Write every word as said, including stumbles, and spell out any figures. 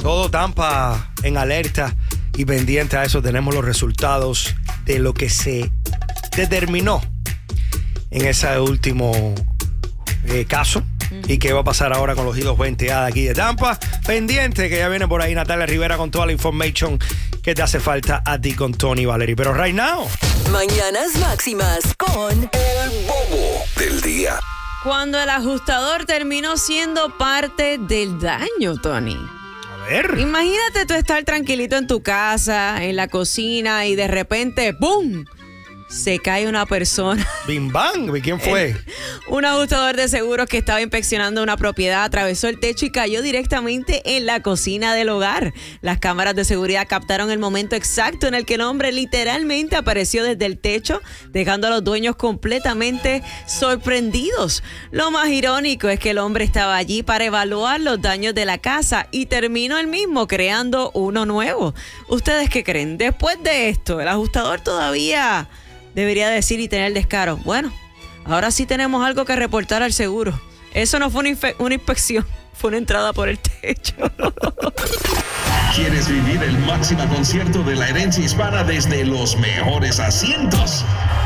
Todo Tampa en alerta y pendiente a eso. Tenemos los resultados de lo que se determinó en ese último eh, caso. ¿Y qué va a pasar ahora con los I dos veinte A de aquí de Tampa? Pendiente, que ya viene por ahí Natalia Rivera con toda la information que te hace falta a ti con Tony Valery. Pero right now, Mañanas Máximas con El Bobo del Día. Cuando el ajustador terminó siendo parte del daño, Tony. a ver. Imagínate tú estar tranquilito en tu casa, en la cocina, y de repente, ¡pum!, se cae una persona. Bim bang, ¿quién fue? Un ajustador de seguros que estaba inspeccionando una propiedad atravesó el techo y cayó directamente en la cocina del hogar. Las cámaras de seguridad captaron el momento exacto en el que el hombre literalmente apareció desde el techo, dejando a los dueños completamente sorprendidos. Lo más irónico es que el hombre estaba allí para evaluar los daños de la casa y terminó él mismo creando uno nuevo. ¿Ustedes qué creen? Después de esto, el ajustador todavía debería decir y tener el descaro: bueno, ahora sí tenemos algo que reportar al seguro. Eso no fue una, infe- una inspección, fue una entrada por el techo. ¿Quieres vivir el máximo concierto de la herencia hispana desde los mejores asientos?